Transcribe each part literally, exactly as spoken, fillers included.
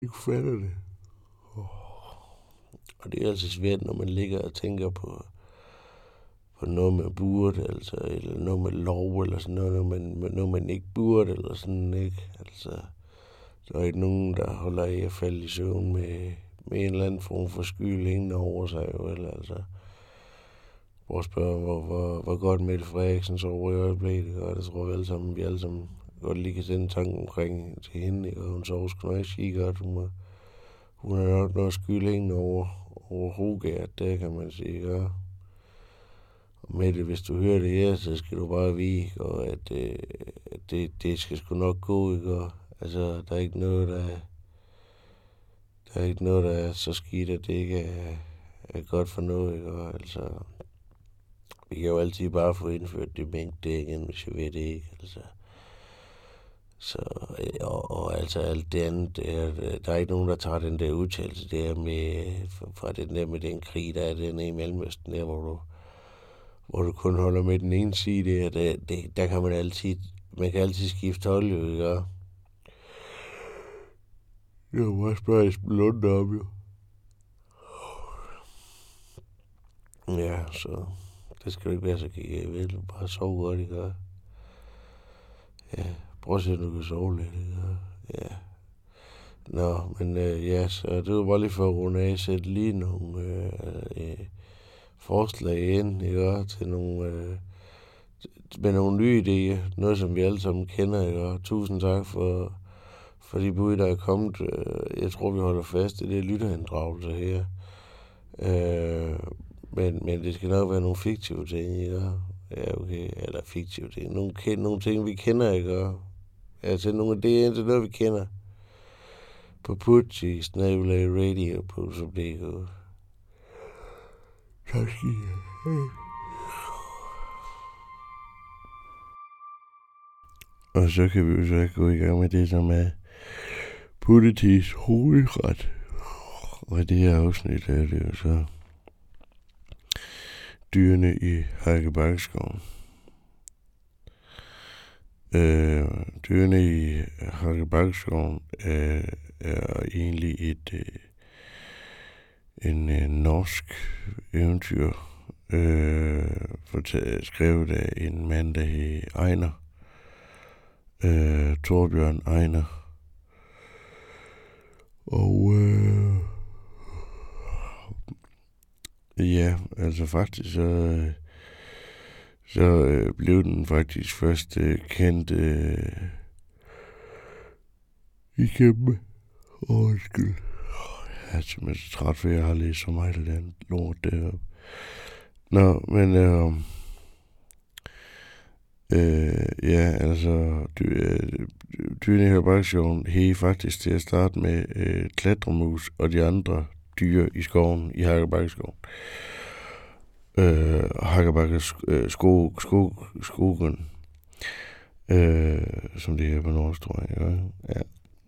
ikke fatter det. Og det er altså svært, når man ligger og tænker på, på noget, man burde, altså, eller noget med lov, eller sådan noget, noget man, noget, man ikke burde, eller sådan, ikke? Altså, der er ikke nogen, der holder af at falde i søvn med, med en eller anden form for skyld hængende over sig, jo, eller altså. Prøv at spørge, hvor, hvor, hvor godt Mette Frederiksen sover i øjeblikket, og det tror vi alle sammen, vi alle sammen godt lige kan sende tanken omkring til hende, ikke? Og hun sover sgu nok ikke godt, hun, må, hun er nok noget skyld hængende over, over Hogert, det kan man sige, ikke? Og Mette, hvis du hører det her, så skal du bare vide, og at øh, det, det skal sgu nok gå, ikke? Og, altså, der er ikke noget, der er, der er ikke noget, der er så skidt, at det ikke er, er godt for noget, ikke? Og, altså, vi kan jo altid bare få indført det mængde igen, hvis jeg ved det ikke, altså. Så, og, og altså alt det andet, det er, der er ikke nogen, der tager den der udtalelse der med, fra den der med den krig, der er dernede i Mellemøsten der, hvor du, hvor du kun holder med den ene side der, der, det, der kan man altid, man kan altid skifte hold, jo, ikke? Jeg må også spørge Esben Lunde om, jo. Ja, så det skal jo ikke være så gik. Jeg vil bare sove godt, ikke? Ja, prøv at se, at du kan sove lidt, ikke? Ja. Nå, men øh, ja, så det var bare lige for at runde af, sætte lige nogle øh, øh, forslag ind, ikke? Til nogle, øh, med nogle nye idéer, noget som vi alle sammen kender, ikke? Tusind tak for, for de bud, der er kommet. Jeg tror, vi holder fast i det lytterinddragelse her. Øh, men, men det skal nok være nogle fiktive ting, ikke? Ja, okay, eller fiktive ting. Nogle, nogle ting, vi kender, ikke? Altså nogle af det, er noget, vi kender. På Putchi, Snabelag Radio, på som det går. Tak skal I have. Og så kan vi jo så gå i gang med det, som er Puttis hovedret. Og det her afsnit er det jo så dyrene i Hakkebakkeskoven. Øh, dyrene i Hakkebakkeskoven er, er egentlig et øh, en øh, norsk eventyr, øh, fortalt, skrevet af en mand, der hed Einar. Øh, Torbjørn Einar. Og øh, ja, altså faktisk så, så øh, blev den faktisk først øh, kendt øh, igennem undskyld. Jeg er simpelthen så træt, for jeg har læst så meget af den lort deroppe. Nå, men øh, øh, ja, altså dyrene i Hakkebakkeskoven hed faktisk til at starte med øh, klatremus og de andre dyr i skoven i Hakkebakkeskoven. Øh, Hakkebakkeskogen, sko, sko, skogen, øh, som det her på norsk, tror jeg. Ja.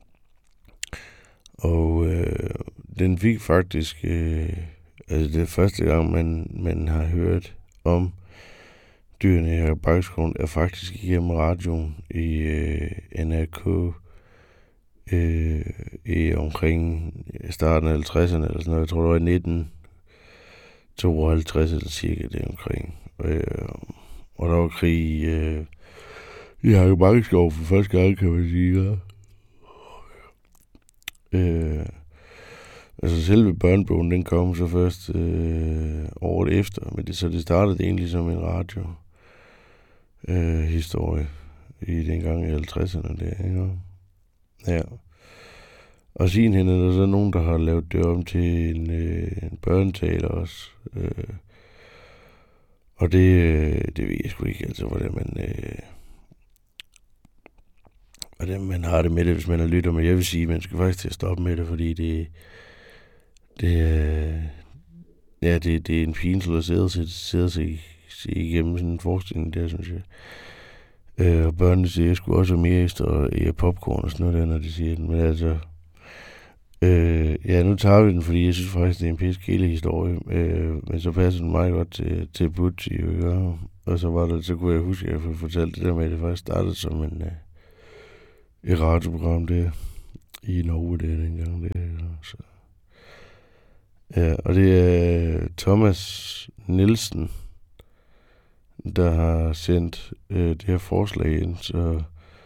Og øh, den fik faktisk, øh, altså det første gang, man, man har hørt om dyrene i Hakkebakkeskoven, er faktisk igennem radioen i øh, N R K øh, i omkring starten af halvtredserne eller sådan noget. Jeg tror, det var i nitten tooghalvtreds eller cirka det omkring. Øh, og der var krig øh, i Hakkebakkeskoven for første gang, kan man sige. Ja. Øh, altså selve børnebogen, den kom så først øh, året efter, men det, så det startede egentlig som en radio øh, historie i den gang i halvtredserne der, ikke? Ja. Og siden hen er der så nogen, der har lavet det om til en, øh, en børnetaler også. Øh, og det, øh, det ved jeg sgu ikke, altså, hvordan man, øh, hvordan man har det med det, hvis man har lytter. Men jeg vil sige, at man skal faktisk til at stoppe med det, fordi det, det, øh, ja, det, det er en pinsel at sidde, sidde, sidde sig, sig igennem sådan en forestilling der, synes jeg. Øh, og børnene siger, jeg skulle også have mere ekstra og popcorn og sådan noget der, når de siger den. Men altså, øh, ja, nu tager vi den, fordi jeg synes faktisk, det er en pisse kæle historie. Øh, men så passer den meget godt til, til Butchi, jo. Og så var der, så kunne jeg huske, at jeg fortalte det der med, at det faktisk startede som en, øh, et radioprogram der. I Norge, det er dengang, det er, så. Ja, og det er Thomas Nielsen, der har sendt øh, det her forslag ind, så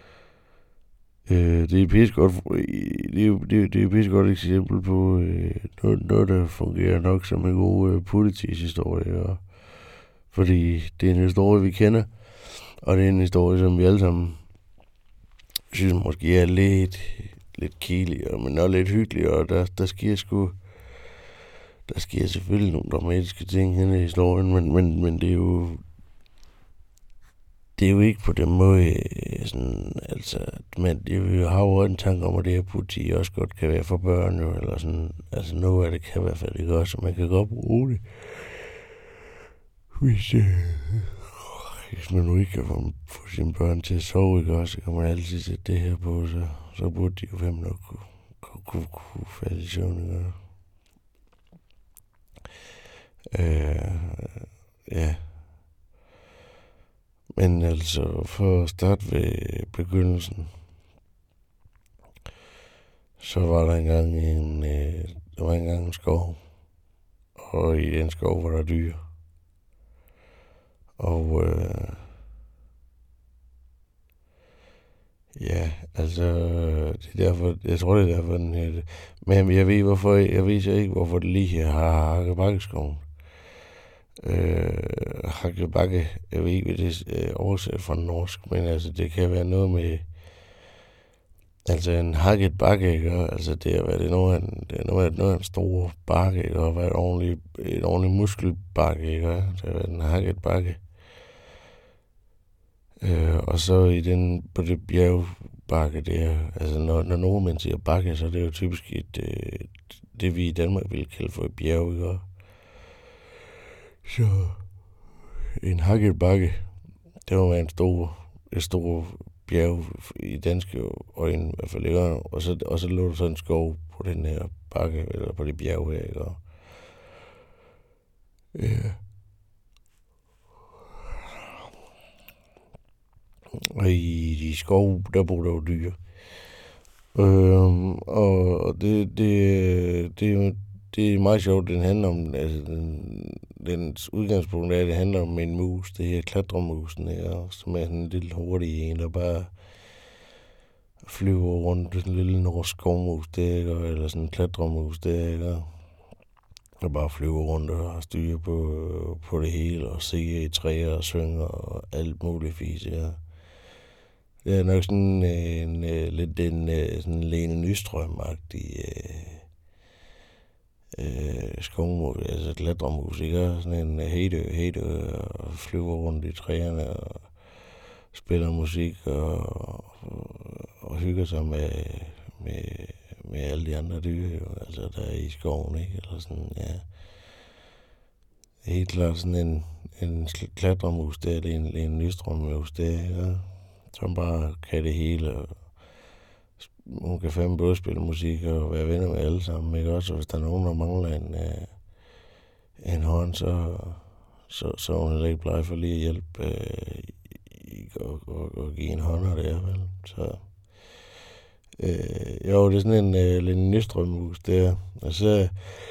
øh, det er pisse godt, det er, det er, det er pisse godt eksempel på øh, noget, noget, der fungerer nok som en god øh, politisk-historie, og, fordi det er en historie, vi kender, og det er en historie, som vi alle sammen synes måske er lidt, lidt kedeligere, men også lidt hyggeligere, og der, der sker sgu, der sker selvfølgelig nogle dramatiske ting henne i historien, men, men, men det er jo, det er jo ikke på den måde, sådan, altså, men det har jo en tanke om, at det her politi også godt kan være for børn, jo, eller sådan, altså noget af det kan i hvert fald ikke også, så man kan godt bruge det, hvis, øh, hvis man nu ikke kan få, få sine børn til at sove, ikke også, så kan man altid sætte det her på, så, så burde de jo fandme nok kunne, kunne, kunne, kunne falde i søvn, ikke også. Øh, ja. Men altså, for at starte ved begyndelsen, så var der engang en, øh, der var engang en skov, og i den skov var der dyr. Og øh, ja, altså, det er derfor, jeg tror det er derfor den her, men jeg ved hvorfor, jeg ved så ikke hvorfor det lige her har Hakkebakkeskoven. Øh, Hakkebakke, jeg ved ikke, hvad det er oversat fra norsk, men altså, det kan være noget med, altså en hakket bakke, ikke? Altså, det er, hvad det er noget af en, det er noget af, noget af en stor bakke, ikke? Og hvad et ordentligt, et ordentligt muskelbakke, ikke? Det er en hakket bakke. Øh, og så i den, på det bjergbakke der, altså, når, når nordmænd siger bakke, så er det jo typisk et, øh, det vi i Danmark vil kalde for et bjerg, ikke? Så en hakket bakke, det var en stor, et stor bjerg i danske øjne i hvert fald, ikke? Og så, og så lå der sådan en skov på den her bakke, eller på det bjerg her, ikke? Ja. Og i de skove, der bor der jo dyr. Øhm, og det, det, det, det er meget sjovt, den handler om, altså den, dens udgangspunkt er, at det handler om en mus, det her klatremusen her, som er sådan en lille hurtig en, der bare flyver rundt, sådan en lille norsk skovmus, det er, eller sådan en klatremus, det er, der bare flyver rundt og har styr på, på det hele, og ser i træer og synger og alt muligt fis, ja. Det er nok sådan en, en, en lidt en sådan Lene Nystrøm-agtig øh, skovmus, altså klatremus, ikke? Sådan en hate, hate og flyver rundt i træerne og spiller musik og, og, og hygger sig med, med, med alle de andre dyr, jo. Altså der er i skoven, ikke? Eller sådan, ja. Helt klart sådan en, en klatremus, det er en, en Nystrøm-mus, det er, ja. Som bare kan det hele, og hun kan fandme både spille musik og være venner med alle sammen, ikke også? Og hvis der er nogen, der mangler en, uh, en hånd, så, så, så er hun heller ikke bleg for lige at hjælpe uh, og, og, og give en hånd, og det er vel. Så uh, jo, det er sådan en uh, lidt Nystrøm-mus, det er. Og så,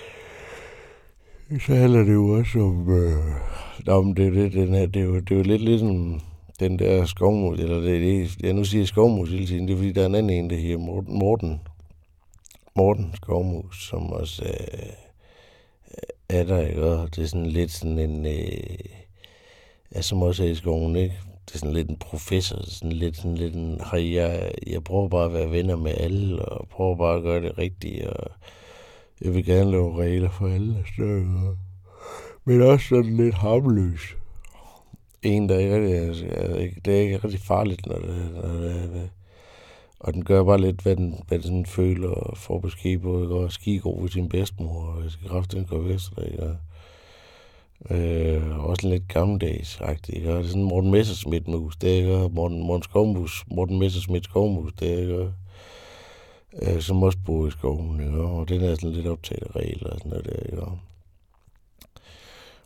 så handler det jo også om, uh, om det, det, den her, det, er jo, det er jo lidt ligesom den der skovmus, eller det, det, jeg nu siger skovmus hele tiden, det er fordi, der er en anden en, der hedder Morten, Morten, Morten Skovmus, som også øh, er der, ikke? Og det er sådan lidt sådan en, øh, ja, som også er i skoven, ikke? Det er sådan lidt en professor, sådan lidt sådan lidt en, jeg, jeg prøver bare at være venner med alle, og prøver bare at gøre det rigtigt, og jeg vil gerne lave regler for alle steder, men også sådan lidt harmløs. En, der ikke rigtig, altså, det er ikke rigtig farligt, når det, når det, og den gør bare lidt, hvad den, hvad den sådan føler og får besked på, ikke? Og skigro ved sin bedstemor, og jeg skal kraft, den går vest, ikke? Øh, også lidt gammeldags-agtigt, ikke? Og det er sådan Morten Messerschmidt-mus, det er, ikke? Morten, Morten Skovmus, Morten Messerschmidt Skovmus, det er, ikke? Øh, som også bor i skoven, ikke? Og den er sådan lidt optaget af regler og sådan noget der, ikke?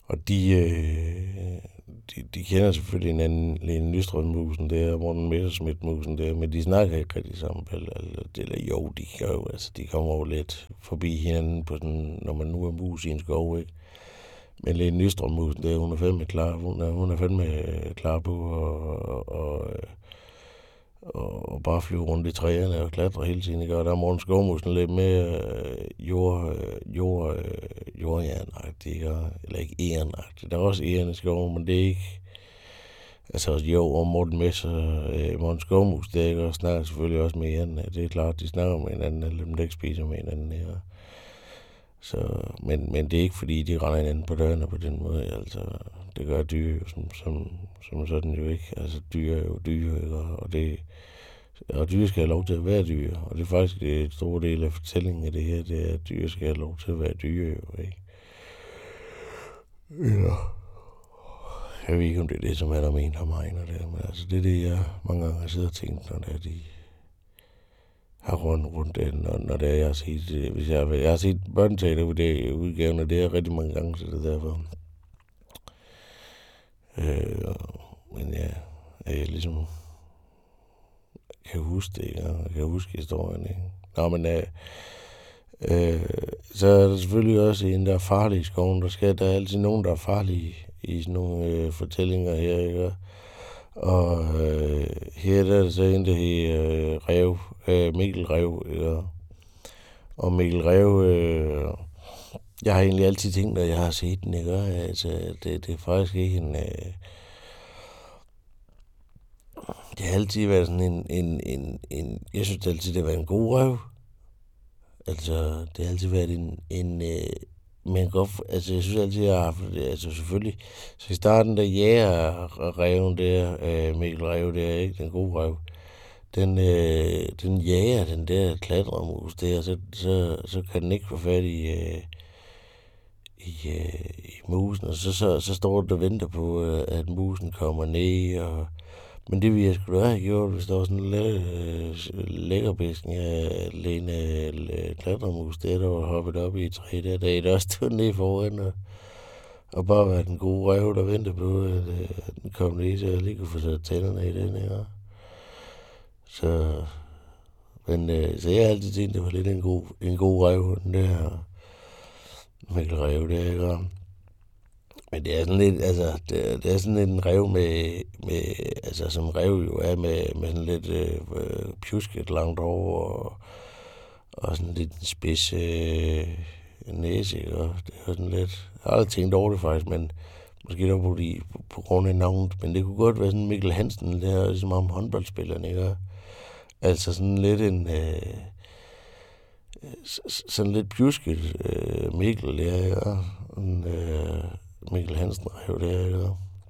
Og de, øh, de, de kender selvfølgelig hinanden, Lene Nystrøm-musen der, og Morten Messerschmidt-musen der, men de snakker ikke rigtig sammen. Eller, eller jo, de gør jo, altså de kommer jo lidt forbi hinanden, på sådan, når man nu er mus i en skov, ikke? Men Lene Nystrøm-musen der, hun er fandme klar, hun er, hun er fandme klar på og, og, og, og bare flyve rundt i træerne og klatre hele tiden, ikke? Og der er Morten Skovmusen lidt mere jord, jord, jordjernagtig, ikke? Eller ikke ærenagtig. Der er også æren i skoven, men det er ikke... Altså jo, og Morten Messer, øh, Morten Skovmus, det er ikke, og snakker selvfølgelig også med æren. Det er klart, de snakker med hinanden, eller dem der ikke spiser med hinanden, ja. Så, men, men det er ikke fordi, de render hinanden på dørene på den måde, altså. Det gør dyr jo som, som, som sådan jo ikke. Altså dyr er jo dyr, ikke? Og det... Og dyr skal have lov til at være dyr, og det er faktisk en stor del af fortællingen af det her, det er, at dyr skal have lov til at være dyr, jo, ikke? Ja. Jeg ved ikke, om det er det, som er der mener og mener det, men altså det er det, jeg mange gange har siddet og tænkt, når det er, de har rundt rundt det, når, når det er, jeg har set, hvis jeg, jeg har set børneteater ud det udgaven, og det er rigtig mange gange, så det er derfor. Øh, men ja, jeg ligesom kan huske det, ikke? Jeg kan huske historien, ikke? Nå, men øh, øh, så er der selvfølgelig også en, der er farlig i skoven. Der skal der er altid nogen, der er farlige i sådan nogle øh, fortællinger her, ikke? Og øh, her der er det så en, der hedder øh, Rev, øh, Mikkel Rev, ikke? Og Mikkel Rev, øh, jeg har egentlig altid tænkt, at jeg har set den, ikke? Altså, det, det er faktisk ikke en... Øh, det har altid været sådan en, en, en, en jeg synes det altid, det har været en god røv. Altså, det har altid været en, en øh, men godt, altså jeg synes altid, jeg har haft det, altså selvfølgelig, så i starten, der jæger reven der, øh, Mikkel Rev der, ikke, den gode rev, den, øh, den jager den der klatremus der, så, så, så kan den ikke få fat i, øh, i, øh, i musen, og så, så, så står den og venter på, øh, at musen kommer ned, og men det ville jeg sgu da have gjort, hvis der var sådan en læ- øh, lækkerbisken af Lene øh, klatremus, der, der var hoppet op i et træ der, der der også stod ned foran, og, og bare være den gode rev, der ventede på, at øh, den kom ned, så jeg lige kunne få sat tænderne i den her. Så, men, øh, så jeg har altid tænkt, det var lidt en god, en god rev, den der Mikkel Rev der, ikke? Men det er sådan lidt, altså, det er, det er sådan lidt en rev med, med, altså som rev jo er med, med sådan lidt øh, pjusket langt over, og, og sådan lidt en spids øh, næse, ikke? Og det er sådan lidt, jeg har aldrig tænkt over det faktisk, men måske der på, de, på, på grund af navnet, men det kunne godt være sådan Mikkel Hansen, det er ligesom om håndboldspillerne, ikke? Altså sådan lidt en, øh, sådan lidt pjusket øh, Mikkel, der, ikke? En, øh, Mikkel Hansen rev det, ikke?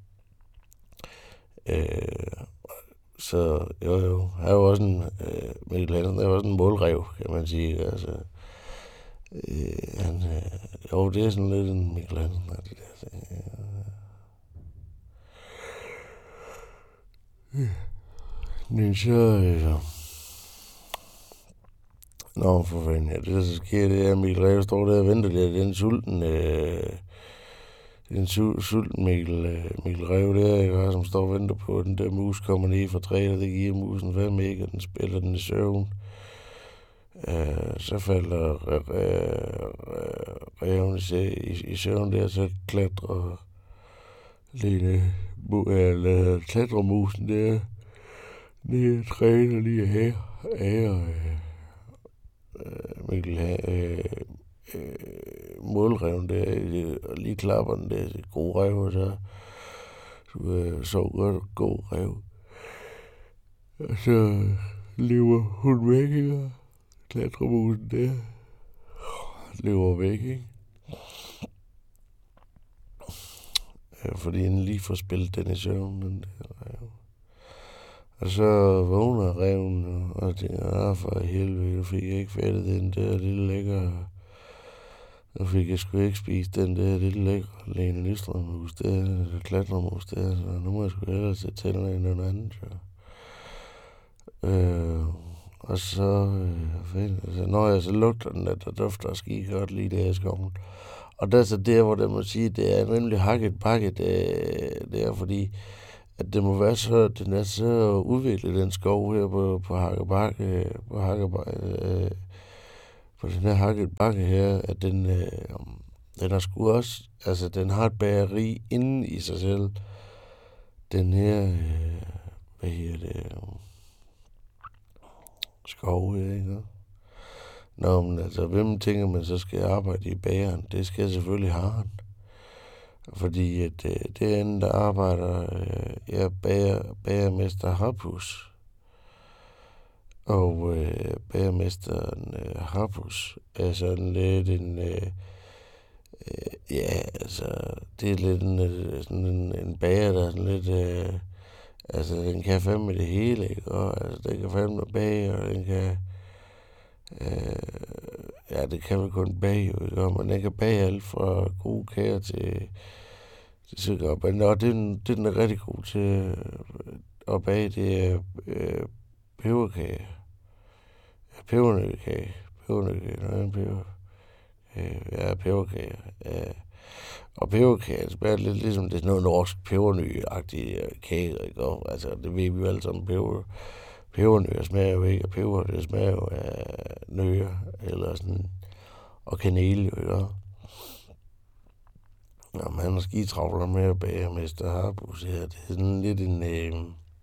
Øh, så jo jo, han er jo også en, øh, Mikkel Hansen er jo også en målrev, kan man sige, altså, øh, han, øh, jo, det er sådan lidt en Mikkel Hansen, der, det der, øh. Men så, øh, nå, for fanden, ja, det der så sker, det er, at Mikkel Rev står der og venter der, den sulten, øh, den sulten Mikkel, øh, Mikkel Rev der, ikke, som står og venter på, at den der mus kommer ned fra træet, og det giver musen fandme ikke, og den spiller den i søvn. Øh, så falder reven i, i søvn der, så klatrer Lene, eller klatrer musen der, ned i træet og lige her, her, øh, Mikkel øh, øh, målreven der, og lige klapper den der, god rev, og så øh, sov godt og god rev. Og så lever hun væk, ikke? Klatremusen der lever væk, ikke? Ja, fordi den lige får spillet den i søvn, den der rev. Og så vågner reven, og tænker, ah, for helvede, nu fik jeg ikke fattet den der lille lækker. Nu fik jeg sgu ikke spist den der lille lækker Lene Nystrøm-mus der, klatremus der, så nu må jeg sgu hellere sætte tænderne i noget andet, så. Øh, og så, øh, så, når jeg så lugter den, at der dufter skide godt lige der i skoven. Og der er så der, hvor der må sige, det er nemlig hakket bakket, det, det er fordi, at det må være så, den er så udviklet, den skov her på, på Hakkebakke, på Hakkebakke, øh, på den her hakket bakke her, at den, øh, den har sgu også, altså den har et bageri inde i sig selv. Den her, øh, hvad hedder det, skov her, ikke? Nå, men altså, hvem tænker man så skal arbejde i bageren? Det skal selvfølgelig Haren. Fordi at, øh, det andet, der arbejder, øh, jeg er bager, bagermester Harpus. Og øh, bagermesteren øh, Harpus er sådan lidt en, øh, øh, ja, altså, det er lidt en, øh, sådan en, en bager, der er sådan lidt, øh, altså, den kan fandme det hele, ikke? Og altså, den kan fandme bage, og den kan, øh, ja, det kan vel kun bage, ikke? Og man kan bage alt fra gode kager til, til sikkert. Men og det, det, den er rigtig god til at bage, det er øh, peberkage. Pebernøddekage. Pebernøddekage. Nå, en peber. Øh, ja, peberkage. Ja. Og peberkage smager lidt ligesom, det er noget norsk pebernødde-agtigt kage, ikke? Og, altså, det ved vi jo alle sammen. Peber, pebernødder smager jo ikke af peber, det smager jo af nødder, eller sådan, og kanel, jo, ikke? Nå, man har skitravler med at bage mester Harpus her. Det er sådan lidt en, øh,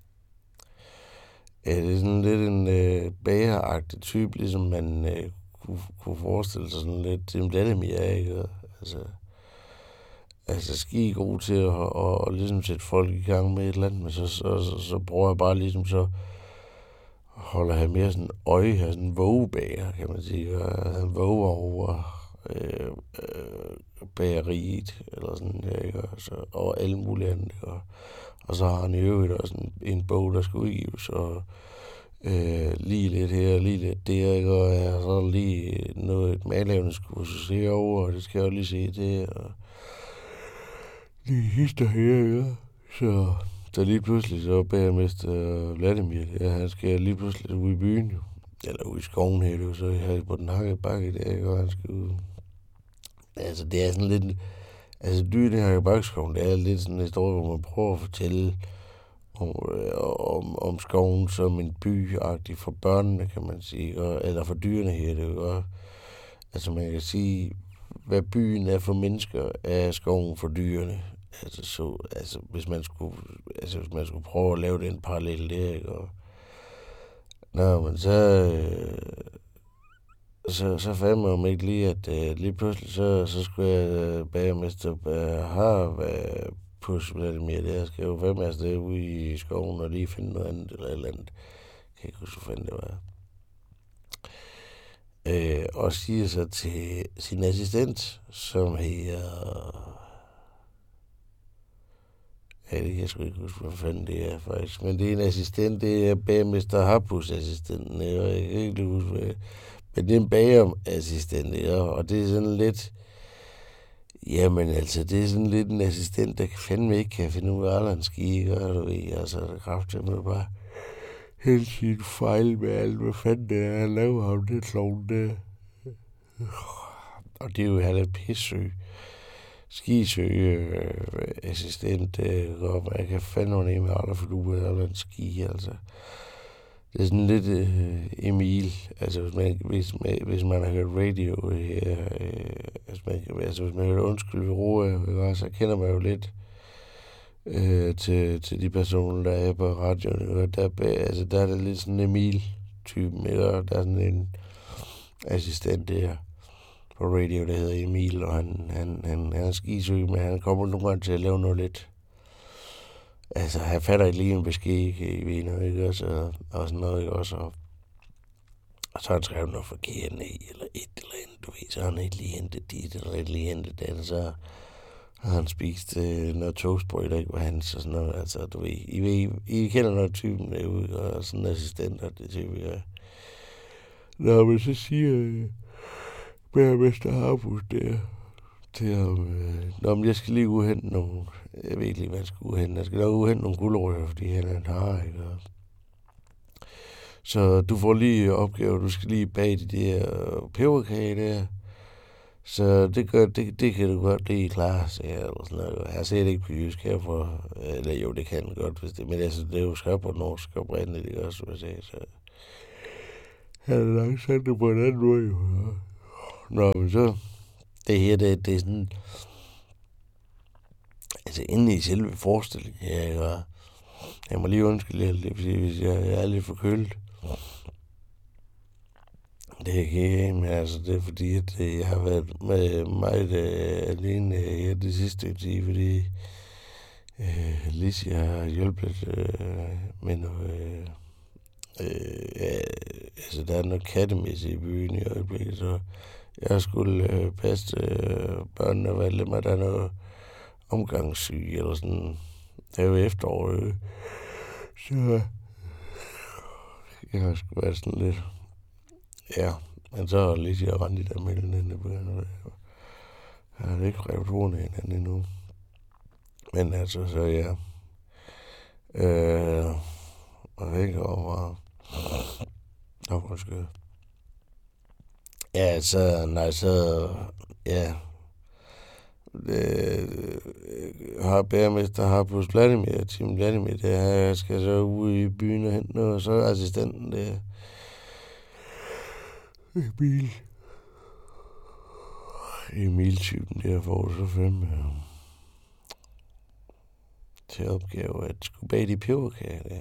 ja, det er sådan lidt en øh, bageragtig type, ligesom man øh, kunne, kunne forestille sig sådan lidt til en Vladimir, ikke? Altså, altså ski god til at og, og ligesom sætte folk i gang med et eller andet, men så, så, så, så prøver jeg bare ligesom så holder han mere sådan øje her, sådan en vågebager, kan man sige, og han våger over øh, øh, bageriet, eller sådan her, ikke? Og, så, og alle mulige andre, og, og så har han i øvrigt også en, en bog, der skal udgives, og øh, lige lidt her, lige lidt der, ikke? Og ja, så er der lige noget, et madlavningskursus herovre, og det skal jeg jo lige se det, og lige hister her, ikke? Så, så lige pludselig, så bagermester Vladimir, ja, han skal lige pludselig ud i byen, jo. Eller ud i skoven her, jo, så her på den hakke bakke der, ikke? Og han skal ud. Altså, det er sådan lidt, altså dyr, det her i bakkeskoven, det er lidt sådan en historie, hvor man prøver at fortælle om, om, om skoven som en by-agtig for børnene, kan man sige, og, eller for dyrene her, det jo. Altså, man kan sige, hvad byen er for mennesker, er skoven for dyrene. Altså, så, altså, hvis man skulle, altså, hvis man skulle prøve at lave den parallel der, ikke? Og, nå, men så, øh, så, så fandt man jo ikke lige, at øh, lige pludselig, så, så skulle jeg øh, bagermester øh, har øh, pus Vladimir, det jeg skal jo fandme afsted ude i skoven og lige finde noget andet, eller et eller andet. Kan jeg ikke huske, hvad fanden det var. Øh, og siger så til sin assistent, som hedder... Ja, det kan jeg sgu ikke huske, hvad fanden det er faktisk. Men det er en assistent, det er bagermester Harpus-assistenten, ja, og jeg kan ikke huske, hvad... Men det er en bagerassistent, ja, og det er sådan lidt... Jamen altså, det er sådan lidt en assistent, der fandme ikke kan finde ud af, hvad han skal ikke, og du ved, altså, der kræfter man bare hele sin fejl med alt, hvad fanden det er, han laver ham det klovn der. Og det er jo, han er pissøg. Skisøge øh, assistent, øh, og man kan fandme ned med aldrig for du eller en ski, altså. Det er sådan lidt øh, Emil, altså hvis man, hvis, man, hvis man har hørt radio her, øh, hvis, man, altså hvis man har hørt Undskyld ved Roa, så kender man jo lidt øh, til, til de personer, der er på radioen, og der, altså, der er det lidt sådan Emil-typen, eller der er sådan en assistent der på radio, der hedder Emil, og han, han, han, han er skisyg, men han kommer nogle gange til at lave noget lidt. Altså, han fatter ikke lige en besked i viner, ikke? Og, så, og sådan noget, ikke? Også, og, og så har han skrevet noget forkert ned, eller et eller andet, du ved, så har han ikke lige hentet dit, eller ikke lige hentet det, så har han spist øh, noget toastbrød, der ikke var hans, og sådan noget, altså, du ved, I, ved, I kender noget typen derude, og sådan en assistent, og det type, ja. Nå, men så siger øh, bagermester Harpus der til ham, øh, nå, men jeg skal lige ud og hente nogle, jeg ved ikke lige, hvad jeg skal ud og hente, jeg skal nok ud og hente nogle gulerødder, fordi han er en har, ikke? Så du får lige opgave, du skal lige bage de der peberkage der, Så det, gør, det, det kan du godt lige klare, sagde jeg, eller sådan noget. Jeg ser det ikke på jysk herfra. Eller jo, det kan den godt, hvis det. Men altså, det er jo skrevet på norsk oprindeligt, ikke også, som jeg sagde. Så han har nok sagt det på en anden måde, jo. Nå, men så, det her, det, det er sådan, altså inde i selve forestillingen her, ikke? Og jeg må lige undskylde alt det, hvis jeg, jeg er lidt forkølet. Det er ikke, men altså, det er fordi, at jeg har været med meget øh, alene her det sidste tid, fordi øh, Lizzie har hjulpet øh, med noget, øh, ja, altså der er noget kattemisse i byen i øjeblikket, så jeg skulle øh, passe øh, børnene og valgte mig, der er noget omgangssyg eller sådan. Det er jo efterår, øh. Så jeg har sgu været sådan lidt, ja, men så har Lizzie og Randi der mellem hende på den. Jeg har ikke revet ordene hinanden endnu. Men altså, så ja. Øh, jeg ved ikke, hvor Nå, måske. Ja, så, nej, så, ja. Det, har bæremester har på Vladimir, Tim Vladimir, det her, jeg skal så ude i byen og hente noget, og så er assistenten der. Emil. Emil-typen der får så fem ja, til opgave at skulle bage de peberkager der.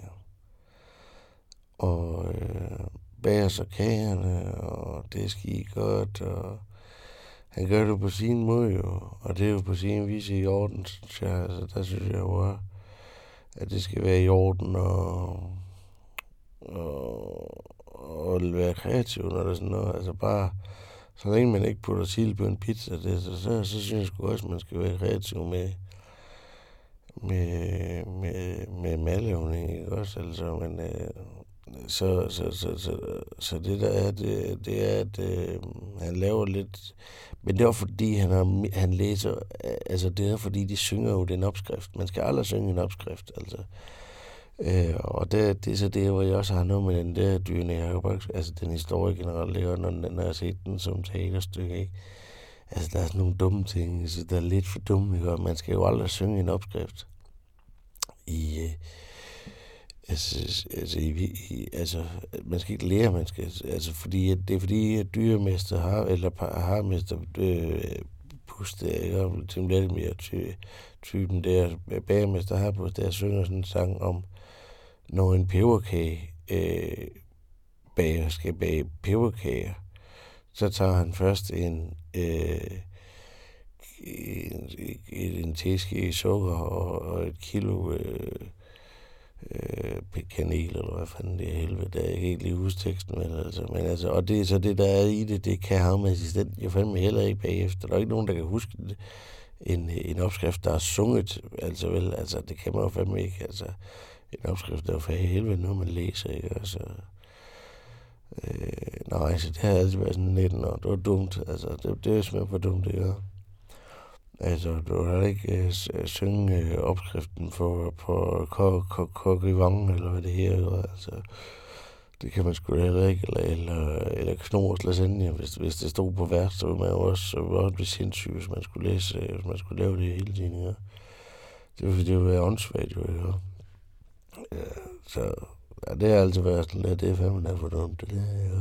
Og øh, bager så kagerne, og det skal I godt, og han gør det på sin måde jo, og det er jo på sin vis i orden, synes jeg. Altså, der synes jeg jo, at det skal være i orden, og, og, og være kreativ, når der er sådan noget. Altså bare, så længe man ikke putter sild på en pizza, det, så, så, så synes jeg sgu også, at man skal være kreativ med, med, med, med madlavning, ikke også? Altså, men, øh, så, så, så, så, så det der er, det, det er, at øh, han laver lidt, men det er fordi, han, har, han læser, altså det er fordi, de synger jo den opskrift. Man skal aldrig synge en opskrift, altså. Øh, og det, det er så det, hvor jeg også har noget med den der Dyrene Jacob, altså den historie generelt, ikke? Og når, når jeg har set den som teaterstykke, ikke? Altså der er sådan nogle dumme ting, altså, der er lidt for dumme, ikke? Og man skal jo aldrig synge en opskrift i, øh, altså, altså, i, i, altså, man skal ikke lære, man skal, altså, fordi, det er fordi, at dyremester har, eller harmester, øh, puste, ikke? Tim Vladimir, ty, typen der, bagermester har på, der synger sådan en sang om, når en peberkage øh, bager skal bage peberkager, så tager han først en, øh, en, en teske sukker og, og et kilo øh, øh, kanel, eller hvad fanden det er helvede, der er ikke helt lige huske teksten, men altså, men altså, og det er så det, der er i det, det kan havneassistenten jo fandme heller ikke bagefter. Der er ikke nogen, der kan huske det. En, en opskrift, der er sunget, altså vel, altså det kan man jo fandme ikke, altså en opskrift, der er for helvede noget, man læser, ikke, altså øh, nej, altså det har altid været sådan nitten år, det var dumt, altså det, det er simpelthen for dumt, det gør. Altså, du har ikke uh, synge uh, opskriften for, på Coq eller hvad det her, altså det kan man sgu heller ikke, eller, eller, eller knors lasagne, hvis, hvis det stod på værst, så ville man jo også, så ville man også blive sindssyg, hvis man skulle læse, hvis man skulle lave det hele tiden, ja. Det ville, det ville være åndssvagt, jo, ja. Ja, så, ja, det har altid været sådan lidt, det er fandme der for dumt, det der, ja.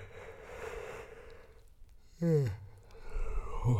Ja. Uh.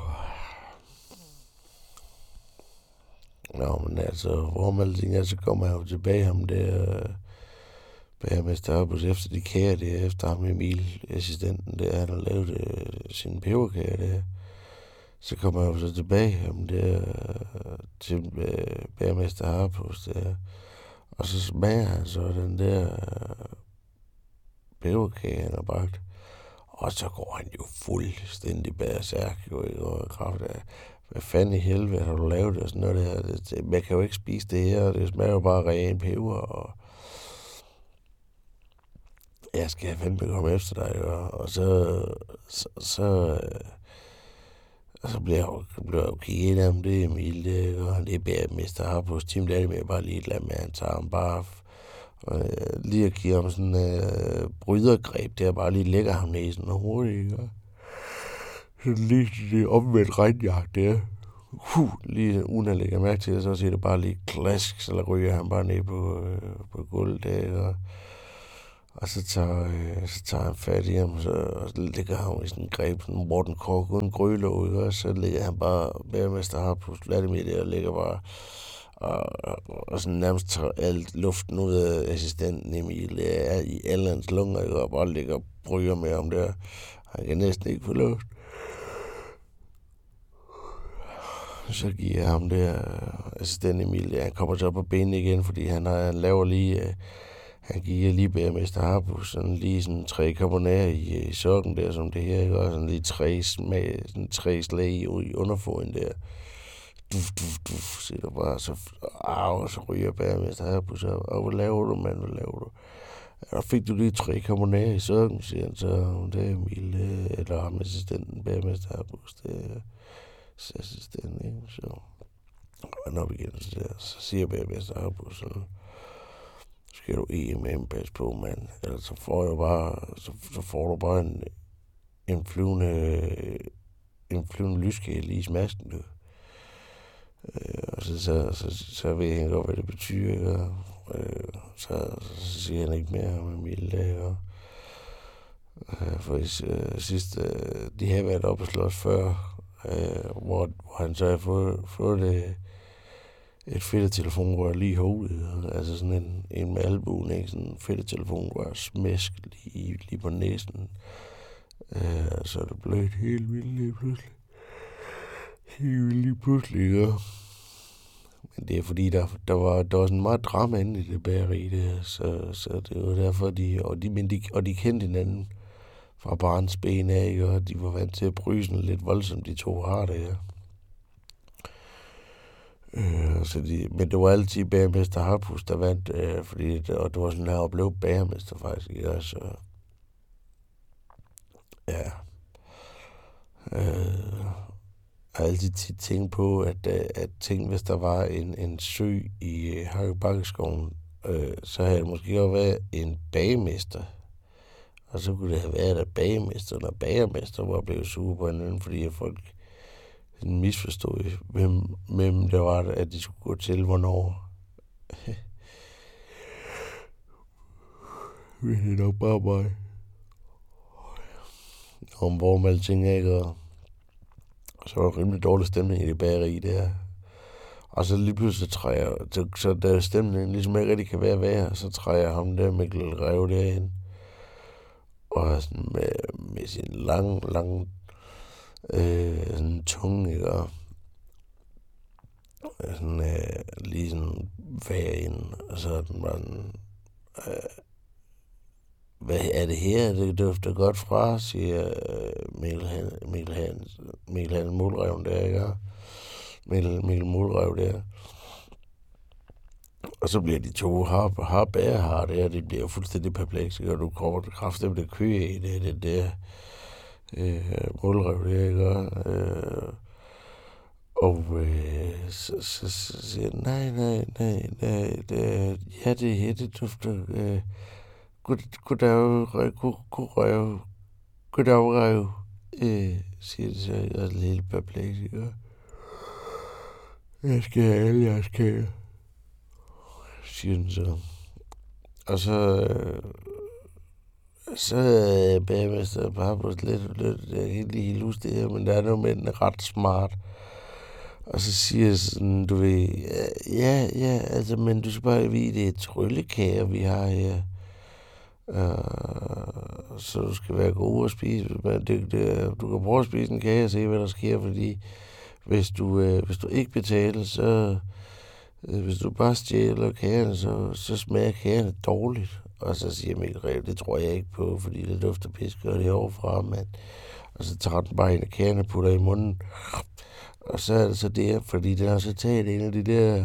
Nå, men altså, hvorom alting er, så kommer jeg jo tilbage ham der, bagermester Hørbus, efter de kager der, efter ham Emil, assistenten der, han har lavet øh, sine peberkager der. Så kommer jeg jo så tilbage ham der, til øh, bagermester Hørbus der, og så smager han så den der øh, peberkage, han har bragt. Og så går han jo fuldstændig berserk, jo, ikke, og kraft af, hvad fanden i helvede har du lavet det, og sådan noget der. Det, det, man kan jo ikke spise det her, det smager jo bare ren peber, og jeg skal fandme komme efter dig, og, og så, så, så, så bliver jeg jo, bliver jeg jo kigget af ham, det er Emil, det, og det er bagermester her på Tim Vladimir, bare lige et eller andet med, han tager ham bare, og øh, lige at give ham sådan en øh, brydergreb, der bare lige lægger ham ned i sådan hurtigt, og så lige det omvendt regnjagt der. Uh, lige uden at lægge mærke til det, så siger det bare lige klask, så ryger han bare ned på, øh, på gulvet der, og, og så tager, øh, så tager han fat i ham, så, og så ligger han i sådan en greb, sådan en Morten Kork uden grølåg, ikke? Og så ligger han bare, bagermester Harpus Vladimir der, og ligger bare, og, og, og sådan nærmest tager alt luften ud af assistenten Emil, er i alle hans lunger, ikke? Og bare ligger og bryger med ham der. Han kan næsten ikke få luft. Så giver jeg ham der assistent Emil, ja, han kommer så på benene igen, fordi han, har, han laver lige, uh, han giver lige bagermester Harpus, sådan lige sådan tre karbonarer i, i sokken der, som det her, ikke? Og sådan lige tre, smag, sådan tre slag i, i underfoden der. Duf, duf, duf, siger du bare, så, au, så ryger bagermester Harpus op. Og hvad laver du, mand, hvad laver du? Og fik du lige tre karbonarer i sokken, siger han så, det er Emil, eller ham assistenten bagermester Harpus, det er assistent, ikke? Så han op igen, så, der, så siger bagermester Harpus, så skal du ikke med en pas på, mand. Ellers så får jeg bare, så, så får du bare en, en flyvende, en flyvende lyskæl i smasken, du. Øh, og så, så, så, så ved han godt, hvad det betyder, ikke? Øh, så, så siger han ikke mere om Emil der, og øh, for øh, sidst, øh, de har været oppe og slås før, øh, hvor, hvor han så har fået, fået det, et fedtetelefon, lige i hovedet, altså sådan en, en med albuen, ikke? Sådan en fedtetelefon, hvor jeg smæsk lige, lige på næsen, øh, så er det blødt helt vildt lige pludselig. Helt vildt lige pludselig, ikke? Men det er fordi, der, der, var, der var sådan meget drama inde i det bageri der, så, så det var derfor, de, og de, men de, og de kendte hinanden fra barns ben af, ikke? Og de var vant til at bryde sådan lidt voldsomt, de to har det her. Øh, så de, men det var altid bagermester Harpus, der vandt, øh, fordi det, og det var sådan, at han blev bagermester faktisk, ikke? Så, ja. Øh, Jeg har altid tit tænkt på, at, at tænkt, hvis der var en, en sø i Hakkebakkeskoven, øh, så havde det måske også været en bagemester. Og så kunne det have været, at bagemesteren og bagermester var blevet sure på hinanden, fordi folk misforstod, hvem, hvem det var, at de skulle gå til, hvornår. Det er nok bare mig. Om hvor man alting ikke, og så var der rimelig dårlig stemning i det bageri der. Og så lige pludselig så træder, så, så der stemningen ligesom ikke rigtig kan være værd, så træder ham der Mikkel Rev derind. Og sådan med, med sin lang, lang øh, sådan tunge, ikke? Og sådan øh, lige sådan vær ind, og så den man, øh, hvad er det her? Det dufter godt fra, siger øh, Mikkel Han, Mikkel Han, Mikkel Han Målreven der, ikke? Mikkel, Mikkel Målrev der. Og så bliver de to har, har bære har der, de bliver fuldstændig perplekse, og du kommer til kraftigt det kø i det, det der øh, Målrev der, ikke? Øh, og øh, så, så, så siger jeg, nej, nej, nej, nej, det, ja, det her, det dufter, øh, God, goddag, god, god røv. Goddag, røv. Øh, siger det så, jeg er lidt perpleks, ikke? Jeg skal have alle jeres kager, siger den så. Og så, øh, så er bagermester bare på lidt, lidt, jeg kan ikke lige helt det her, men der er noget med, den er ret smart. Og så siger jeg sådan, du ved, ja, ja, altså, men du skal bare vide, det er tryllekager, vi har her. Uh, så du skal være god at spise. Men det, det, du kan prøve at spise en kage og se, hvad der sker, fordi hvis du, uh, hvis du ikke betaler, så uh, hvis du bare stjæler kagerne, så, så smager kagerne dårligt. Og så siger Mikkel Rev, det tror jeg ikke på, fordi det dufter pisk, og det er overfra, mand. Og så tager den bare en af kagerne og putter i munden. Og så er det så det, fordi den har så taget en af de der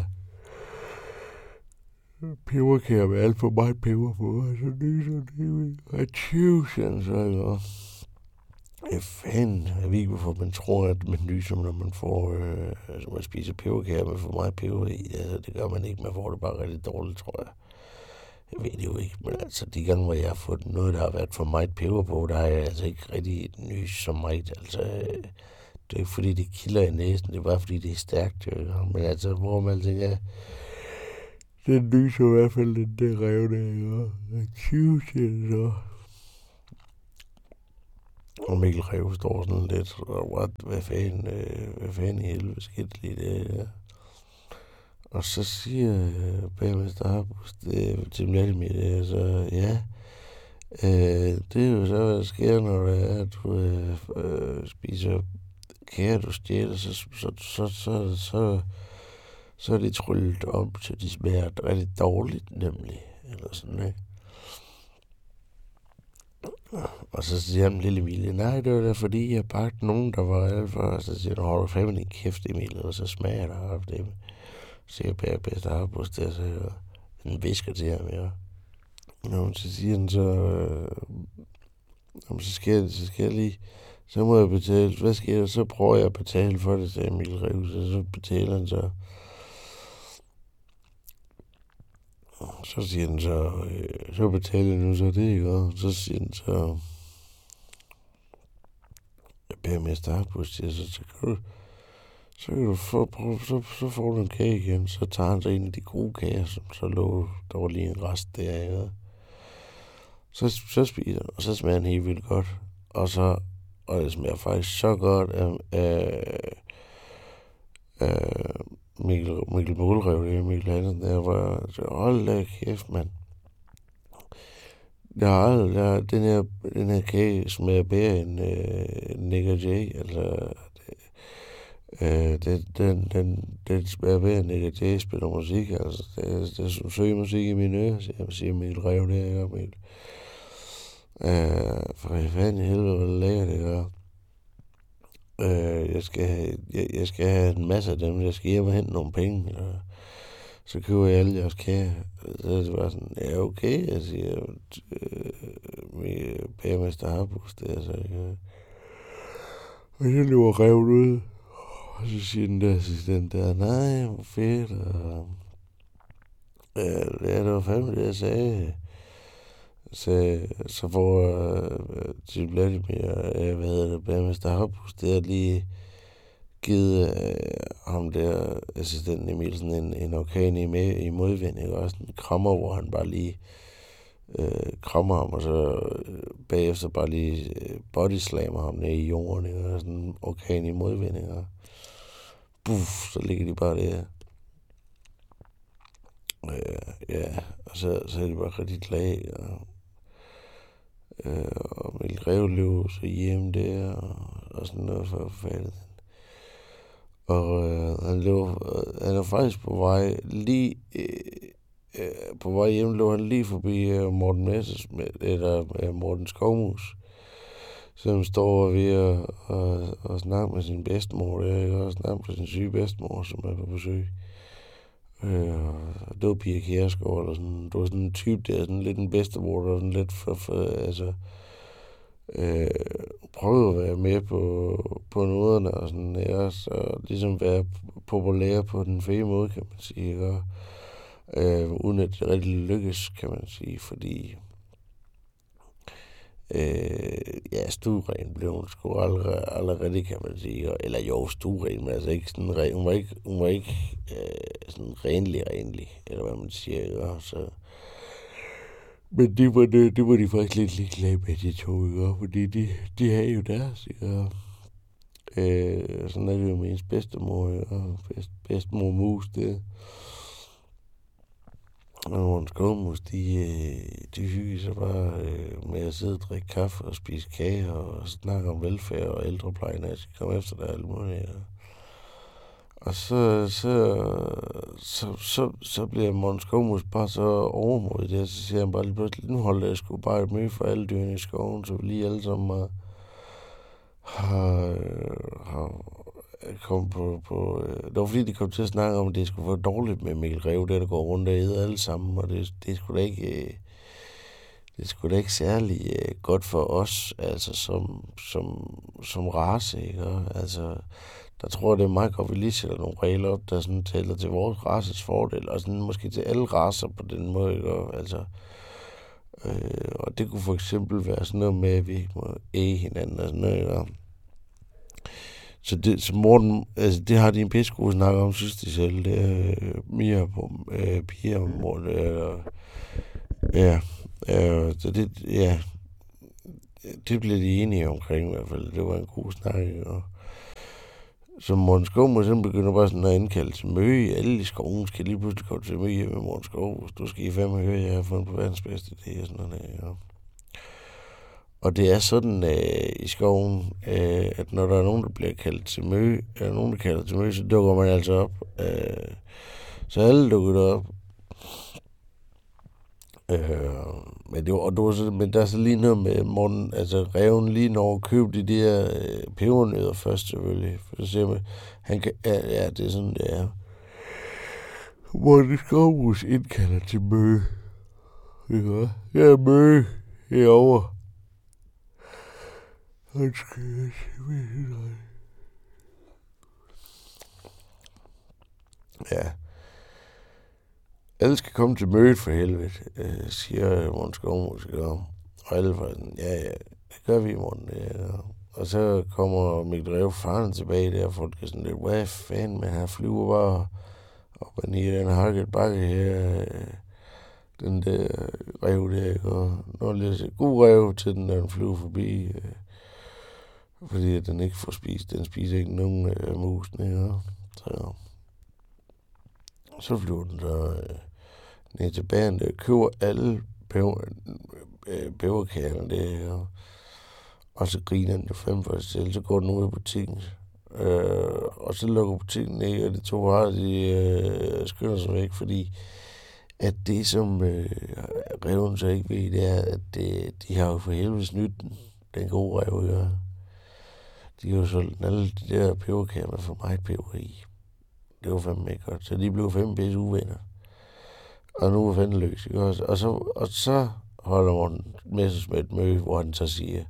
peberkager med alt for meget peber på, og så nyser det. Og tjuvsen, så jo. Ja, fanden. Jeg ved ikke, hvorfor man tror, at man nyser, når man får, øh, altså man spiser peberkager med for meget peber i. Altså, det gør man ikke. Man får det bare rigtig dårligt, tror jeg. Jeg ved det jo ikke, men altså de gange, hvor jeg har fået noget, der har været for meget peber på, der har jeg altså ikke rigtig nys så meget. Altså, øh, det er ikke fordi, det kilder i næsen, det er bare fordi, det er stærkt. Jo, ikke? Men altså, hvor man tænker, den nyser i hvert fald den der rev der, ikke? tyve til så. Og Mikkel Rev står sådan lidt, og what, hvad fanden, øh, hvad fanden i helvede skete lige det, ja. Og så siger øh, bagmester Harbus til Vladimir, altså, ja, øh, det er jo så, hvad der sker, når det er, at du øh, øh, spiser kære, du stjæler, så, så, så, så, så, så, så er det tryllet om, så de smager rigtig dårligt, nemlig, eller sådan, ikke? Og så siger han lille Emilie, nej, det var da fordi, jeg bagte nogen, der var alt for, og så siger han, hold du fandme din kæft, Emilie, og så smager der af det. Så siger jeg, bedste Harbus der, så jeg, den visker til ham, ja. Nå, så siger han så, øh, så, skal jeg, så skal jeg lige, så må jeg betale, hvad sker der, så prøver jeg at betale for det, sagde Mikkel Rev, så, så betaler han så. Så siger han så, øh, så betaler jeg nu så det, ikke? Og så siger han så, jeg beder mester Harbus, siger så, så kan du, så kan du få, prøv, så, så får du en kage igen, så tager han så en af de gode kager, som så lå, der var lige en rest der, ikke? Så, så spiser han, og så smager han helt vildt godt, og så, og det smager faktisk så godt, at, at, at Mikkel, Mikkel Målrev, det er Mikkel Hansen, der var, så hold da kæft, mand. Jeg har aldrig, jeg, den, her, den her kage smager bedre end uh, Nick og Jay, altså, øh, den, den, den, den smager bedre end Nick og Jay spiller musik, altså, det, det er som søge musik i mine ører, siger, siger Mikkel Rev der, ikke, Mikkel. Uh, for hvad fanden i helvede, hvor lækker det gør. Uh, jeg, skal have, jeg, jeg skal have en masse af dem, jeg skal hjem og hente nogle penge, og så køber jeg alle jeres kager. Så det var sådan, ja okay, jeg siger, øh, med bagermester Harbus der, så jeg, og så løber revet ud, og så siger den der assistent der, nej, hvor fedt, og ja, det var fandme det, jeg sagde. Så, så får øh, til Vladimir, øh, hvad hedder det, bagermester Harbus der lige givet øh, ham der assistenten Emil sådan en, en orkan i, med, i modvind, ikke? Og sådan en krammer, hvor han bare lige øh, krammer ham, og så øh, bagefter bare lige øh, bodyslammer ham ned i jorden, ikke? Og sådan en orkan i modvind, ikke? Og buff, så ligger de bare der. Øh, ja, og så, så er de bare rigtig glade, og, øh, og Mikkel Rev løb så hjem der, og, og sådan noget for faldet. Og øh, han, lå, øh, han er faktisk på vej lige øh, øh, på vej hjem, lå han lige forbi øh, Morten Messersmith, eller øh, Morten Skovmus, som står ved at og, og snakke med sin bedstemor, der, og snakke med sin syge bedstemor, som er på besøg. Øh, det var Pia Kjærsgaard, eller sådan, det var sådan en type der, sådan lidt en bedstemor, der var sådan lidt for, for altså, Øh, prøve at være med på, på noderne og sådan, ja, og ligesom være populær på den fede måde, kan man sige, og, øh, uden at det rigtig lykkes, kan man sige, fordi øh, ja, stueren blev hun sgu allerede, allerede, kan man sige, og, eller jo, stueren, men altså ikke sådan, hun var ikke, hun var ikke øh, sådan renlig, renlig, eller hvad man siger, og så. Men det var, det, det var de faktisk lidt ligeglade med, de to, ikke? Fordi de, de havde jo deres, ikke? Øh, sådan er det jo med ens bedstemor, og bedst, bedstemor Mus, det. Og Morten Skovmus, de, de hyggede sig bare øh, med at sidde og drikke kaffe og spise kage og snakke om velfærd og ældrepleje, når jeg skal komme efter dig alt muligt, ja. Og så, så, så, så, så bliver Morten Skovmus bare så overmodig der, så siger han bare lige pludselig, nu holder jeg sgu bare et møde for alle dyrene i skoven, så vi lige alle sammen har, har, har kommet på, på, det var fordi, de kom til at snakke om, at det skulle være dårligt med Mikkel Rev, der, der går rundt og æder alle sammen, og det, det skulle da ikke, det er sgu da ikke særlig øh, godt for os, altså som, som, som race, ikke? Og, altså, der tror jeg, det er meget godt, at vi lige sætter nogle regler op, der sådan taler til vores races fordel, og sådan måske til alle racer på den måde, ikke? Og, altså, øh, og det kunne for eksempel være sådan noget med, at vi ikke må æge hinanden og sådan noget, ikke? Så det, så Morten, altså det har de en pisse god snak om, synes de selv, det er øh, Mia på, øh, Pia og Morten, øh, ja, øh, så det, ja, det blev de enige omkring i hvert fald, det var en god snak, og så Morten Skov må simpelthen begynde bare sådan at indkalde til møde, alle i skoven skal lige pludselig komme til møde med Morten Skov, hvis du skal i fandme høre, jeg har fundet på verdens bedste idé og sådan noget, ja. Og det er sådan øh, i skoven, øh, at når der er nogen, der bliver kaldt til møde, eller nogen, der kalder til møde, så dukker man altså op. Øh, så alle dukker op. Øh, men, det var, og det var så, men der er så lige noget med Morten, altså Reven lige når at købe de der øh, pebernødder først selvfølgelig. For så siger man, han kan, ja, ja, det er sådan, det er. Morten Skovhus indkalder til møde. Ja, ja, møde herovre. Han skal ja. Alle skal komme til mødet for helvede, øh, siger Morten Skovhus. Og alle var sådan, ja, ja, det gør vi, Morten. Ja. Og så kommer Mikkel Rev faren tilbage der, og folk er sådan lidt, hvad fanden, man her flyver bare op og ned i den hakket bakke her. Den der rev der, og når lidt god rev til den, der den flyver forbi. Øh, fordi den ikke får spist. Den spiser ikke nogen af øh, musene. Ja. Så, så flyver den så øh, ned til bagen, der køber alle bæverkagerne der. Og, og så griner den jo fem for sig selv. Så går den ud i butikken. Øh, og så lukker butikken ned, og de to har de øh, skynder sig væk, fordi at det, som øh, reven så ikke ved, det er, at det, de har jo for helvede snydt den, den gode rev, ja. De har jo solgt alle de der peberkager med for meget peber i. Det var fandme ikke godt. Så de blev fem pisse uvenner. Og nu er fandme løs, ikke også? Og så, og så holder Morten Messerschmidt et møde, hvor han så siger,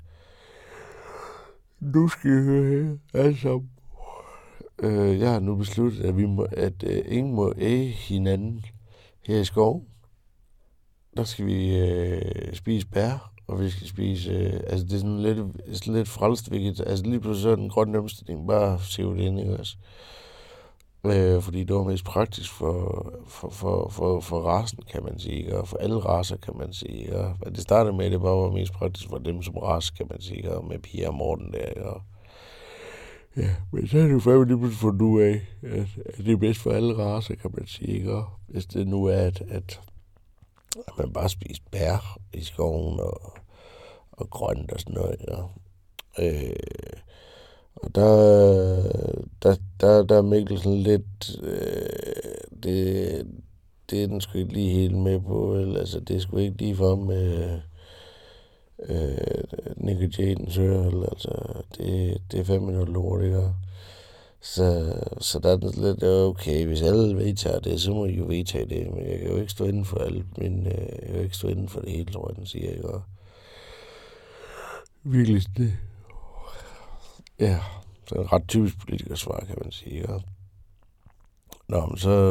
nu skal I høre her, alle sammen. Øh, jeg har nu besluttet, at, vi må, at øh, ingen må æge hinanden her i skoven. Der skal vi øh, spise bær, og vi skal spise, øh, altså det er sådan lidt, sådan lidt frelst, hvilket, altså lige pludselig så er den grønne omstilling, bare se det ind, ikke også? Øh, fordi det var mest praktisk for, for, for, for, for rasen, kan man sige, og for alle raser, kan man sige, og det startede med, at det bare var mest praktisk for dem som race, kan man sige, og med Pia og Morten der, og ja, men så er det jo fandme lige pludselig fundet ud af, at, at det er bedst for alle racer, kan man sige, ikke? Og hvis det nu er, at, at, at man bare spiser bær i skoven og, og grønt og sådan noget, ja. Øh, og der, der, der, der er Mikkel sådan lidt, øh, det, det er den sgu ikke lige helt med på, vel? Altså det er sgu ikke lige for med øh, Nick Jadens hører, altså det, det er fandme noget lort, ikke? Så, så der er den lidt, okay, hvis alle vedtager det, så må I jo vedtage det, men jeg kan jo ikke stå inden for alt, men jeg kan jo ikke stå inden for det hele, tror jeg, den siger, ikke? Og virkelig det. Ja, så er en ret typisk politikersvar, kan man sige, ikke? Nå, men så,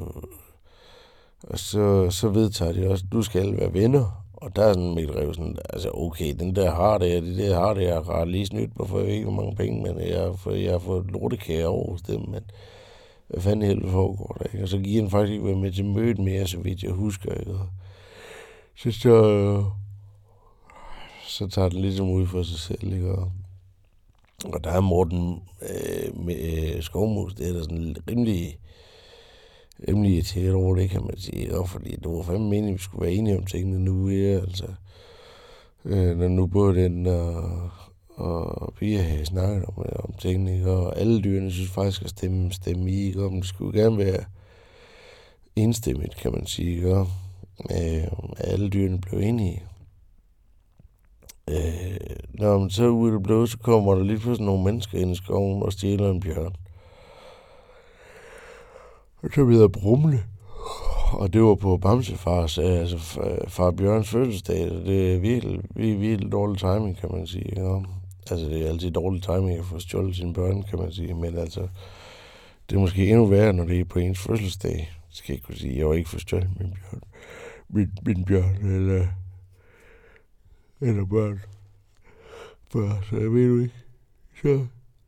og så, så vedtager de også, du skal være venner. Og der er sådan Mikkel Rev sådan, altså okay, den der har det, det der har det, jeg har lige snydt mig for, jeg ved ikke, hvor mange penge, men jeg har fået, jeg har fået lortekager over hos dem, men hvad fanden helvede foregår der, ikke? Og så giver den faktisk ikke være med til mødet mere, så vidt jeg husker, ikke? Så, så, så tager den ligesom ud for sig selv, ikke? Og, og der er Morten øh, med øh, Skovmus, det er der sådan rimelig, rimelig irriteret over det, kan man sige, og fordi det var fandme meningen, at vi skulle være enige om tingene nu, ja, altså, øh, når nu både den og, og Pia havde snakket om, om tingene, ikke? Og alle dyrene synes faktisk at stemme, stemme i, ikke? Og det skulle gerne være enstemmigt, kan man sige, ikke? Og, øh, alle dyrene blev enige. Øh, når man så er ude i det blå, så kommer der lige pludselig nogle mennesker ind i skoven og stjæler en bjørn. Og så videre brumle. Og det var på Bamsefars, altså far Bjørns fødselsdag. Det er virkelig, virkelig, virkelig dårlig timing, kan man sige. Ja. Altså, det er altid dårlig timing at få stjålet sine børn, kan man sige. Men altså, det er måske endnu værre, når det er på ens fødselsdag. Det skal jeg ikke kunne sige. Jeg var ikke for stjålet min bjørn. Min, min bjørn, eller, eller børn. For, så jeg ved du ikke. Så.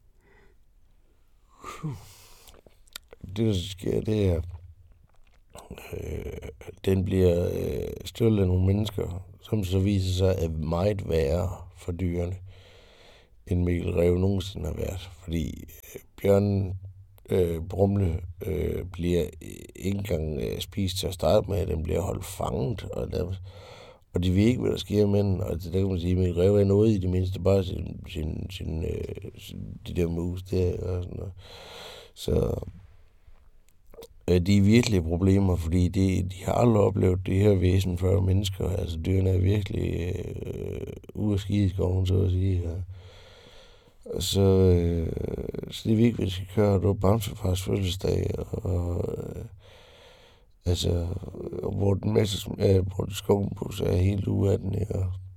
Det, der sker, det er, øh, den bliver øh, stjålet af nogle mennesker, som så viser sig at meget værre for dyrene, end Mikkel Ræv nogensinde har været. Fordi øh, bjørnen øh, Brumle øh, bliver ikke engang øh, spist til at starte med, den bliver holdt fanget, og, der, og de ved ikke, hvad der sker med den, og det der kan man sige, at Mikkel Ræv er noget i det mindste, bare sin, sin, sin, øh, sin, de der mus der, og sådan noget. Så øh, de er virkelig problemer, fordi de, de har aldrig oplevet det her væsen før mennesker, altså dyrene er virkelig øh, ude af skide i skoven, så at sige, ja. Så, øh, så det er vigtigt, at vi skal køre, det var Bamsefars fødselsdag, og øh, altså, hvor den masse, øh, hvor den skovbus er helt ude af den, ja.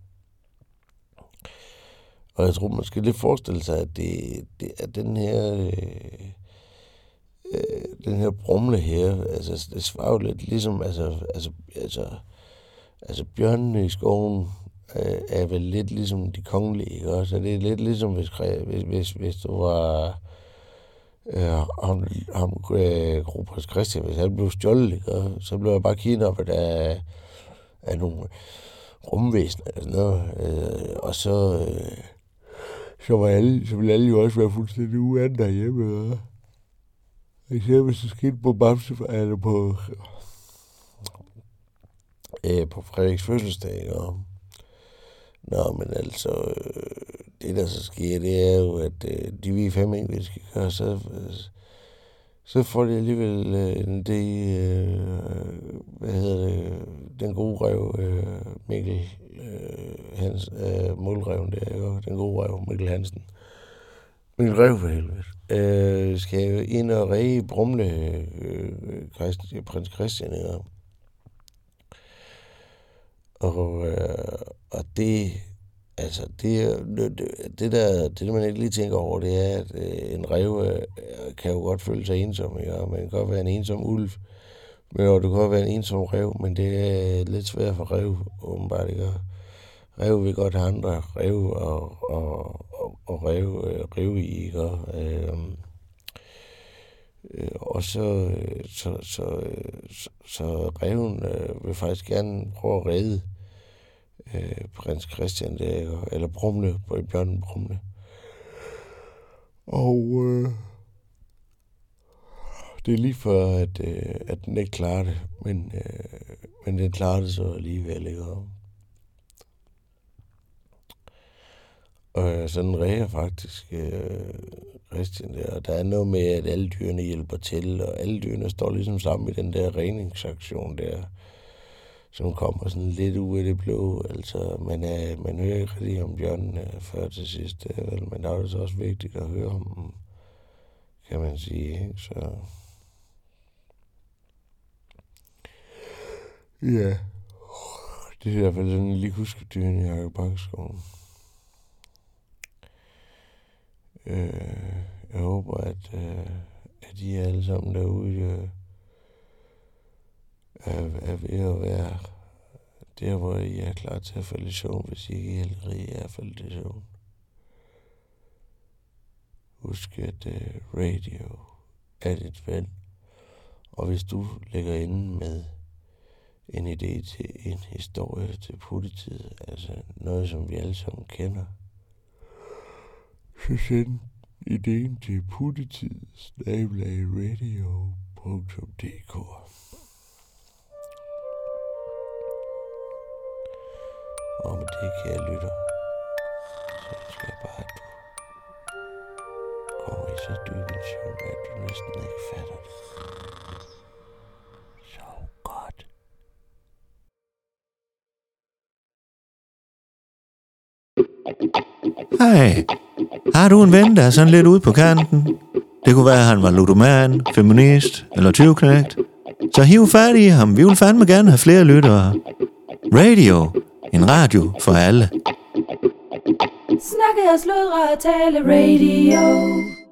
Og jeg tror, man skal lidt forestille sig, at det, det er den her, øh, øh, den her Brumle her, altså, det svarer jo lidt ligesom, altså, altså, altså, altså bjørnene i skoven, er vel lidt ligesom de kongelige, ikke også? Det er lidt ligesom, hvis, hvis, hvis, hvis du var øh, ham, ham øh, Kronprins Christian, hvis han blev stjålet, ikke også? Så blev jeg bare kidnappet af, af nogle rumvæsener, eller sådan noget. Øh, og så, øh, så, var alle, så ville alle jo også være fuldstændig uande derhjemme, ikke? Især hvis det skete på Bamse, eller på, øh, på Frederiks fødselsdag, ikke? Nå, men altså, det der så sker, det er jo, at øh, de vi fem ikke, vi skal gøre, så, så får de alligevel øh, en idé, øh, hvad hedder det, den gode rev, øh, Mikkel øh, Hans, øh, målreven der, jo, den gode rev, Mikkel Hansen. Mikkel Rev for helvede. Øh, skal jo ind og ræge Brumle, øh, Christi, prins Christian, ikke? Og, øh, og det, altså, det, det, det der, det man ikke lige tænker over, det er, at øh, en ræv øh, kan jo godt føle sig ensom, ikke? Man kan godt være en ensom ulv, men og det kan godt være en ensom ræv, men det er lidt svært for ræv, åbenbart, ikke? Ræv vil godt have andre ræv og, og, og, og ræv, øh, ræv i, ikke? Øh, Øh, og så, så, så, så, så ræven øh, vil faktisk gerne prøve at redde øh, prins Christian der, eller Brumle, på bjørnen Brumle. Og øh, det er lige for, at, øh, at den ikke klarer det, men, øh, men den klarer det så alligevel, ikke? Og så den ræger faktisk øh, Christian der, og der er noget med, at alle dyrene hjælper til, og alle dyrene står ligesom sammen i den der redningsaktion der, som kommer sådan lidt ud af det blå. Altså, man, er, man hører ikke rigtig om bjørnene før til sidst, vel? Men der er det så også vigtigt at høre om dem, kan man sige, ikke? Så ja, det er i hvert fald sådan en lille huskedyrene i Hakkebakkeskoven. Øh, jeg håber, at, øh, at I alle sammen derude øh, er, er ved at være der, hvor I er klar til at falde i søvn, hvis I ikke helt rigtig er faldet i søvn. Husk, at øh, radio er dit ven, og hvis du ligger inde med en idé til en historie til puttetid, altså noget, som vi alle sammen kender, så send ideen til puttetid snabel-a radio punktum d k. Og med det, kære lytter, så ønsker jeg bare, at du kommer i så dyb en søvn, at du næsten ikke fatter det. Sov godt. Hej. Har du en ven, der er sådan lidt ude på kanten? Det kunne være, at han var ludoman, feminist eller tyveknægt. Så hiv fat i ham. Vi vil fandme gerne have flere lyttere. Radio. En radio for alle. Snakke og sludre og tale radio.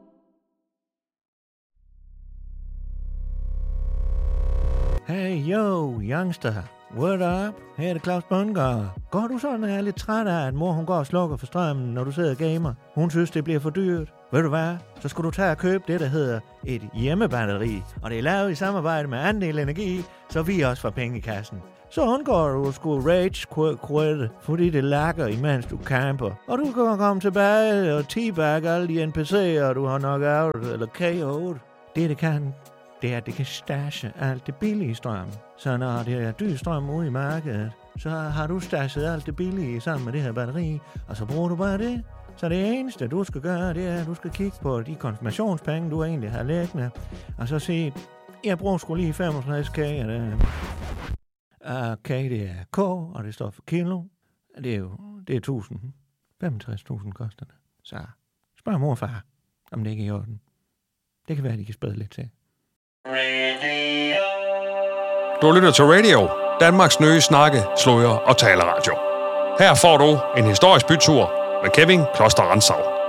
Hey yo, youngster. What up? Her er det Claus Bundgaard. Går du sådan og er lidt træt af, at mor hun går og slukker for strømmen, når du sidder og gamer? Hun synes, det bliver for dyrt. Ved du hvad? Så skal du tage og købe det, der hedder et hjemmebatteri. Og det er lavet i samarbejde med Andel Energi, så vi også får penge i kassen. Så undgår du at skulle rage quit, fordi det lakker, imens du camper. Og du kan komme tilbage og teabag alle de N P C'er, du har nok out eller K O'd. Det, det kan, det er, at det kan stashe alt det billige strøm. Så når det er dyr strøm ude i markedet, så har du stashet alt det billige sammen med det her batteri, og så bruger du bare det. Så det eneste, du skal gøre, det er, at du skal kigge på de konfirmationspenge, du egentlig har liggende, og så sige, jeg bruger sgu lige femogtres K af det. Og K, det er K, og det står for kilo. Det er jo, det er tusind. femogtres tusind koster det. Så spørg mor og far, om det ikke er i orden. Det kan være, at de kan spæde lidt til. Du lytter til Radio, Danmarks nye snakke, sløjer og taleradio. Her får du en historisk bytur med Kevin Kloster Rantzau.